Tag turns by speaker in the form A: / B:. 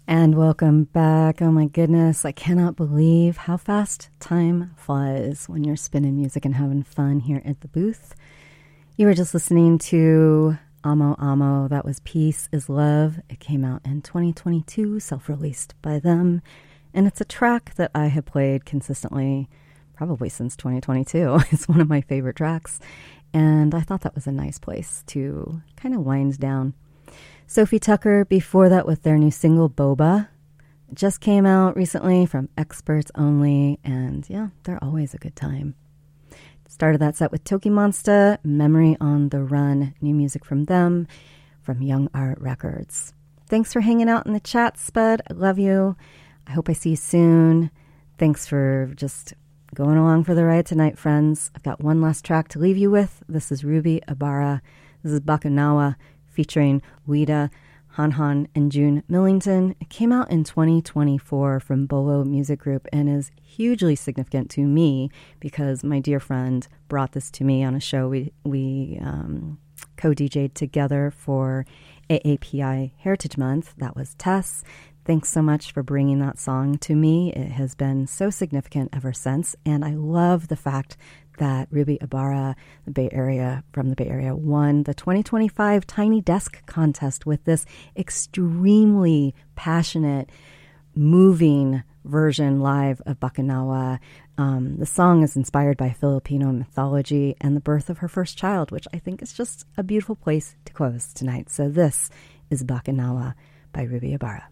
A: And welcome back. Oh my goodness, I cannot believe how fast time flies when you're spinning music and having fun here at the booth. You were just listening to Amo Amo. That was Peace is Love. It came out in 2022, self-released by them. And it's a track that I have played consistently probably since 2022. It's one of my favorite tracks. And I thought that was a nice place to kind of wind down. Sophie Tucker before that with their new single Boba. It just came out recently from Experts Only, and yeah, they're always a good time. Started that set with Toki Monsta, Memory on the Run, new music from them, from Young Art Records. Thanks for hanging out in the chat, Spud. I love you. I hope I see you soon. Thanks for just going along for the ride tonight, friends. I've got one last track to leave you with. This is Ruby Ibarra. This is Bakunawa, featuring Wida, Han, and June Millington. It came out in 2024 from Bolo Music Group and is hugely significant to me because my dear friend brought this to me on a show we co-DJ'd together for AAPI Heritage Month. That was Tess. Thanks so much for bringing that song to me. It has been so significant ever since, and I love the fact that Ruby Ibarra, from the Bay Area, won the 2025 Tiny Desk contest with this extremely passionate, moving version live of Bakunawa. The song is inspired by Filipino mythology and the birth of her first child, which I think is just a beautiful place to close tonight. So this is Bakunawa by Ruby Ibarra.